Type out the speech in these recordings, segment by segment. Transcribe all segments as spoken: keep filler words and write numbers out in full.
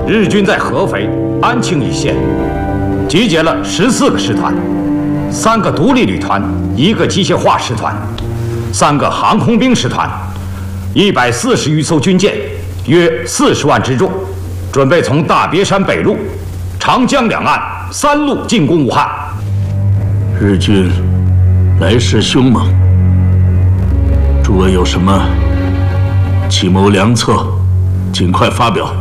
日军在合肥、安庆一线集结了十四个师团，三个独立旅团，一个机械化师团，三个航空兵师团，一百四十余艘军舰，约四十万之众，准备从大别山北路、长江两岸三路进攻武汉。 日军来势凶猛，诸位有什么计谋良策，尽快发表。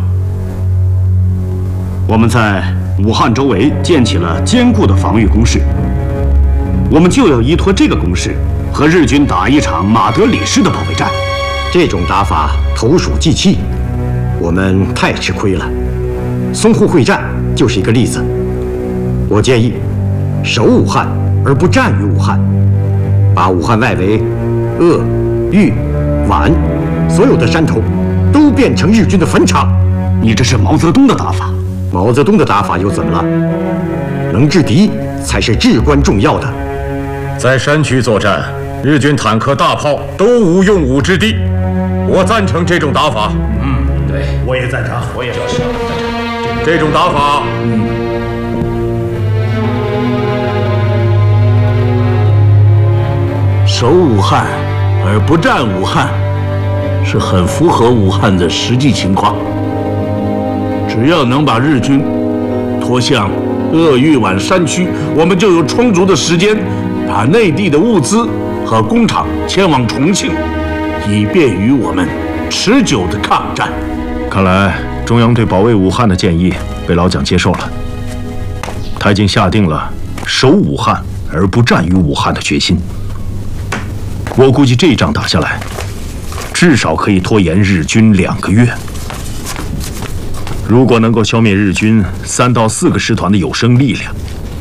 我们在武汉周围建起了坚固的防御工事，我们就要依托这个工事和日军打一场马德里式的保卫战。 这种打法投鼠忌器，我们太吃亏了。淞沪会战就是一个例子。我建议守武汉而不战于武汉，把武汉外围鄂、豫、皖所有的山头都变成日军的坟场。 你这是毛泽东的打法。 毛泽东的打法又怎么了？能制敌才是至关重要的。 在山区作战，日军坦克、大炮都无用武之地。我赞成这种打法。 嗯，对，我也赞成，我也就是这种打法。嗯。 守武汉而不战武汉，是很符合武汉的实际情况。只要能把日军拖向鄂豫皖山区，我们就有充足的时间把内地的物资和工厂迁往重庆，以便于我们持久的抗战。 看来中央对保卫武汉的建议被老蒋接受了，他已经下定了守武汉而不战于武汉的决心。我估计这一仗打下来，至少可以拖延日军两个月。如果能够消灭日军三到四个师团的有生力量，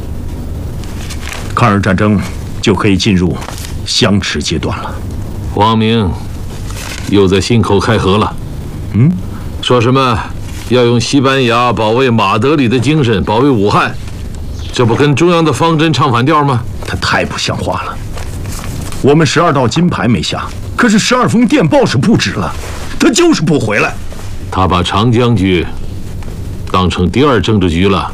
抗日战争就可以进入相持阶段了。 王明又在信口开河了。 嗯， 说什么要用西班牙保卫马德里的精神保卫武汉，这不跟中央的方针唱反调吗？ 他太不像话了。我们十二道金牌没下，可是十二封电报是不止了，他就是不回来。 他把长江局当成第二政治局了。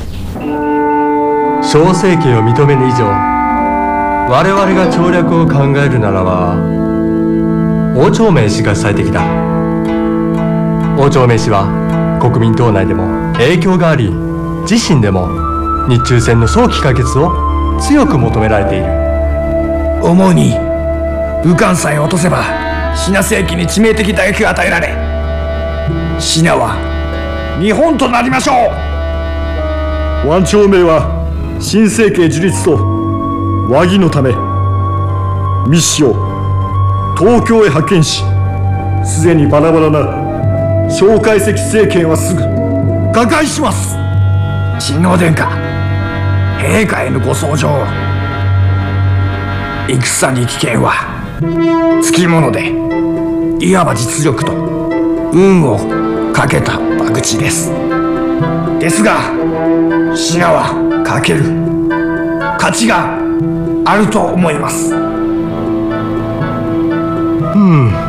小政権を認めぬ以上、我々が調略を考えるならば、汪兆銘氏が最適だ。汪兆銘氏は国民党内でも影響があり、自身でも日中戦の早期解決を強く求められている。 思うに武漢さえ落とせばシナ政権に致命的打撃が与えられ、シナは日本となりましょう。 汪兆銘は新政権樹立と和議のため密使を東京へ派遣し、すでにバラバラな蒋介石政権はすぐ瓦解します。 親王殿下、陛下へのご奏上、戦に危険はつきもので、いわば実力と運をかけた博打です。ですがシナはかける価値があると思います。 うん。